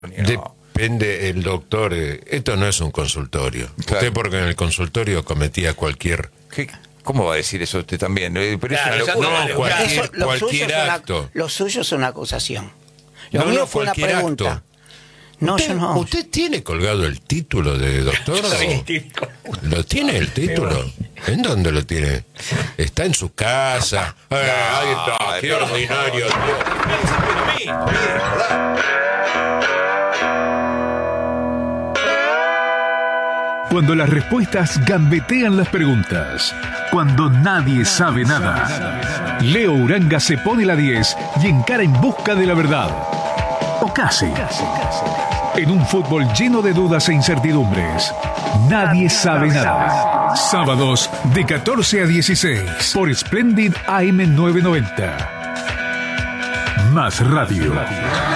Depende el doctor. Esto no es un consultorio. Claro. Usted porque en el consultorio cometía cualquier... ¿Cómo va a decir eso usted también? Pero claro, cualquier acto. Lo suyo es una acusación. Lo mío fue una pregunta. Acto. No, yo no. ¿Usted tiene colgado el título de doctor? ¿Lo tiene el título? ¿En dónde lo tiene? ¿Está en su casa? Ahí está, qué ordinario. Cuando las respuestas gambetean las preguntas. Cuando nadie sabe nada. Leo Uranga se pone la 10 y encara en busca de la verdad. O casi. En un fútbol lleno de dudas e incertidumbres. Nadie sabe nada. Sábados de 14 a 16 por Splendid AM 990. Más Radio.